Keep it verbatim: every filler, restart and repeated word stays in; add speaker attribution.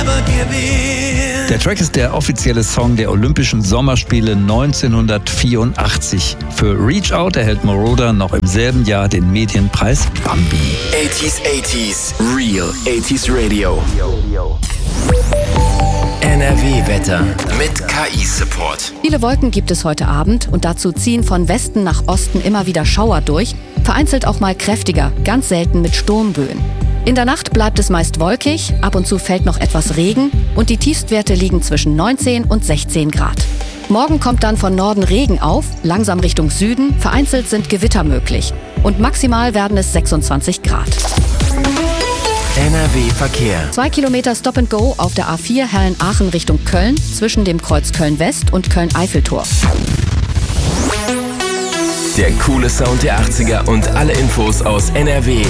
Speaker 1: Der Track ist der offizielle Song der Olympischen Sommerspiele neunzehnhundertvierundachtzig. Für Reach Out erhält Moroder noch im selben Jahr den Medienpreis Bambi.
Speaker 2: achtziger achtziger Real achtziger Radio. N R W-Wetter mit K I-Support.
Speaker 3: Viele Wolken gibt es heute Abend und dazu ziehen von Westen nach Osten immer wieder Schauer durch, vereinzelt auch mal kräftiger, ganz selten mit Sturmböen. In der Nacht bleibt es meist wolkig, ab und zu fällt noch etwas Regen und die Tiefstwerte liegen zwischen neunzehn und sechzehn Grad. Morgen kommt dann von Norden Regen auf, langsam Richtung Süden, vereinzelt sind Gewitter möglich und maximal werden es sechsundzwanzig Grad.
Speaker 2: N R W-Verkehr.
Speaker 3: Zwei Kilometer Stop and Go auf der A vier Herren-Aachen Richtung Köln zwischen dem Kreuz Köln-West und Köln-Eiffeltor.
Speaker 2: Der coole Sound der achtziger und alle Infos aus N R W